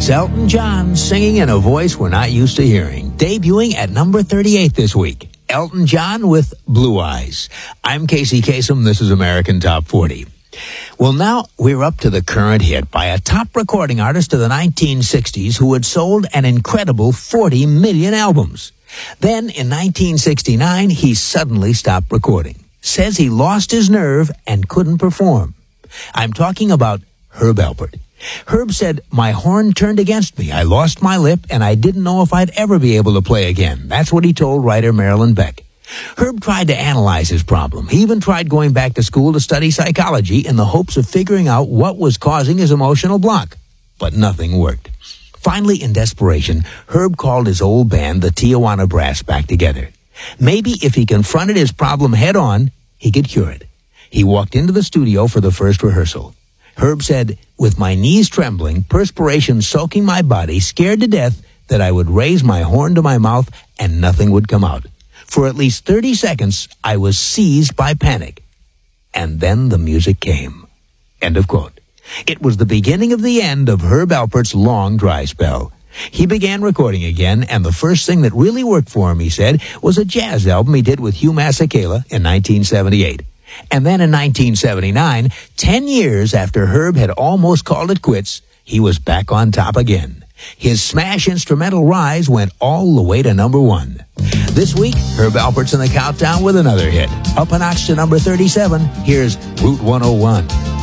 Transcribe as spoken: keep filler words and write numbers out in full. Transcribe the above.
It's Elton John singing in a voice we're not used to hearing. Debuting at number thirty-eight this week. Elton John with Blue Eyes. I'm Casey Kasem. This is American Top forty. Well, now we're up to the current hit by a top recording artist of the nineteen sixties who had sold an incredible forty million albums. Then, in nineteen sixty-nine, he suddenly stopped recording. Says he lost his nerve and couldn't perform. I'm talking about Herb Alpert. Herb said, "My horn turned against me. I lost my lip, and I didn't know if I'd ever be able to play again." That's what he told writer Marilyn Beck. Herb tried to analyze his problem. He even tried going back to school to study psychology in the hopes of figuring out what was causing his emotional block. But nothing worked. Finally, in desperation, Herb called his old band, the Tijuana Brass, back together. Maybe if he confronted his problem head-on, he could cure it. He walked into the studio for the first rehearsal. Herb said, "With my knees trembling, perspiration soaking my body, scared to death that I would raise my horn to my mouth and nothing would come out. For at least thirty seconds, I was seized by panic. And then the music came." End of quote. It was the beginning of the end of Herb Alpert's long dry spell. He began recording again, and the first thing that really worked for him, he said, was a jazz album he did with Hugh Masekela in nineteen seventy-eight. And then in nineteen seventy-nine, ten years after Herb had almost called it quits, he was back on top again. His smash instrumental Rise went all the way to number one. This week, Herb Alpert's in the countdown with another hit. Up a notch to number thirty-seven, here's Route one oh one.